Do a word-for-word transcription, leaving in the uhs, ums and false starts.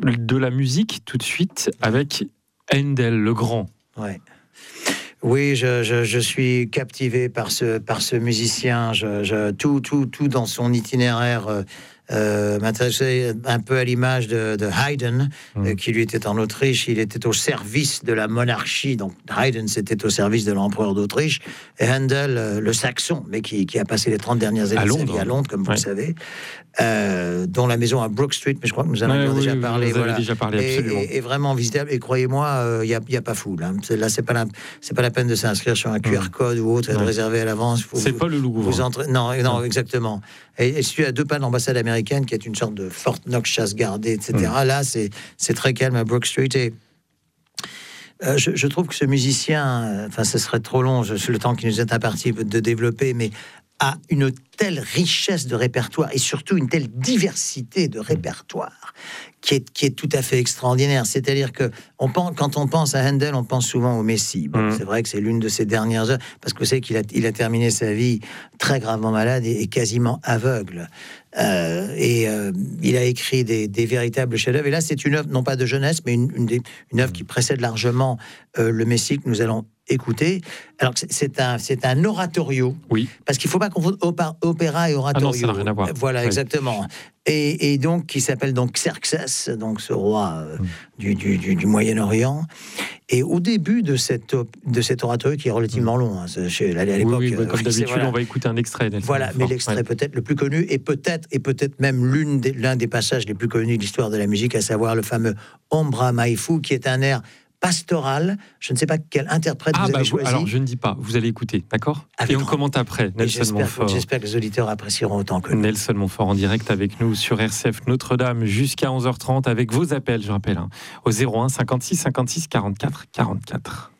de la musique tout de suite avec Handel, le grand. Ouais. Oui, je, je, je suis captivé par ce, par ce musicien. Je, je, tout, tout, tout dans son itinéraire euh, euh, m'intéressait un peu à l'image de, de Haydn, mmh. euh, qui lui était en Autriche. Il était au service de la monarchie. Donc Haydn, c'était au service de l'empereur d'Autriche. Et Handel, euh, le saxon, mais qui, qui a passé les trente dernières années à de Londres, sa vie à Londres, comme vous ouais. le savez, euh, dont la maison à Brook Street, mais je crois que nous en avions ouais, déjà oui, parlé. Vous voilà. avez déjà parlé, absolument. Et, et, et vraiment visitable. Et croyez-moi, il euh, n'y a, a pas foule. Hein. C'est, là, c'est pas la, c'est pas la peine de s'inscrire sur un Q R code ou autre et de ouais. réserver à l'avance. Faut, c'est vous, pas le Louvre. Vous entrez... Non, non, ouais. exactement. Et, et je suis à deux pas de l'ambassade américaine, qui est une sorte de Fort Knox chasse gardée, et cetera. Mmh. Là, c'est, c'est très calme à Brook Street. Et euh, je, je trouve que ce musicien, enfin, ce serait trop long, je, le temps qui nous est imparti de développer, mais a une telle richesse de répertoire et surtout une telle diversité de répertoire qui est, qui est tout à fait extraordinaire. C'est-à-dire que on pense, quand on pense à Handel, on pense souvent au Messie. Bon, mmh. C'est vrai que c'est l'une de ses dernières heures, parce que vous savez qu'il a, il a terminé sa vie très gravement malade et, et quasiment aveugle. Euh, et euh, il a écrit des, des véritables chefs-d'œuvre. Et là, c'est une œuvre, non pas de jeunesse, mais une, une, des, une œuvre qui précède largement euh, le Messie que nous allons écouter. Alors, c'est, c'est, un, c'est un oratorio. Oui. Parce qu'il ne faut pas confondre opéra, opéra et oratorio. Ah non, ça n'a rien à voir. Voilà, oui. Exactement. Et, et donc, qui s'appelle donc Xerxès, donc ce roi euh, mmh. du, du, du, du Moyen-Orient. Et au début de, cette, de cet oratorio, qui est relativement long, hein, chez, à l'époque... Oui, oui bah, comme euh, d'habitude, voilà. on va écouter un extrait. Voilà, mais l'extrait ouais. peut-être le plus connu, et peut-être, et peut-être même l'une des, l'un des passages les plus connus de l'histoire de la musique, à savoir le fameux Ombra Mai Fu, qui est un air pastoral. Je ne sais pas quel interprète ah, vous bah, avez choisi. Alors, je ne dis pas. Vous allez écouter, d'accord ? Avec et on grand... commente après. Nelson j'espère, Montfort. J'espère que les auditeurs apprécieront autant que nous. Nelson Montfort en direct avec nous sur R C F Notre-Dame jusqu'à onze heures trente avec vos appels, je rappelle, hein, au zéro un cinquante-six cinquante-six quarante-quatre quarante-quatre.